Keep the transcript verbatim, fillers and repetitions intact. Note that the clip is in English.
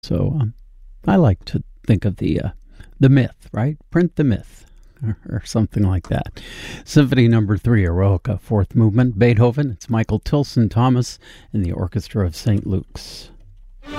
So um, I like to think of the uh, the myth, right? Print the myth, or, or something like that. Symphony Number Three, Eroica, fourth movement, Beethoven. It's Michael Tilson Thomas and the Orchestra of Saint Luke's.